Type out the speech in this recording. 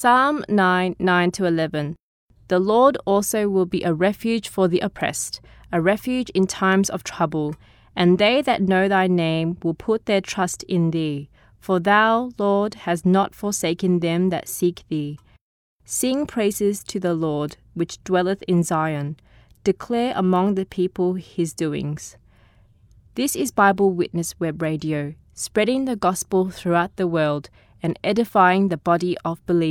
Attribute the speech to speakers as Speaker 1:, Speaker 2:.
Speaker 1: Psalm 9:9-11. The Lord also will be a refuge for the oppressed, a refuge in times of trouble. And they that know thy name will put their trust in thee. For thou, Lord, hast not forsaken them that seek thee. Sing praises to the Lord, which dwelleth in Zion. Declare among the people his doings. This is Bible Witness Web Radio, spreading the gospel throughout the world and edifying the body of believers.